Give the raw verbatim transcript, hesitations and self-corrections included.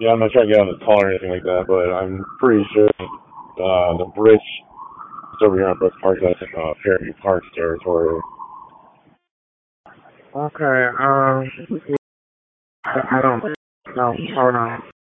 Yeah, I'm not trying to get on the call or anything like that, but I'm pretty sure uh, the bridge is over here on Brook Park. That's uh, Fairview Park's territory. Okay, um, I I don't know. Hold on.